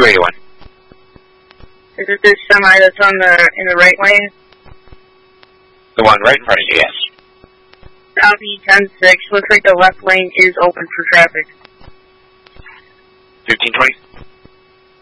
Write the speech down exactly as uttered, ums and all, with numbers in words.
two eighty-one. Is it this semi that's on the in the right lane? The one right in front of you, yes. Copy ten six. Looks like the left lane is open for traffic. fifteen twenty.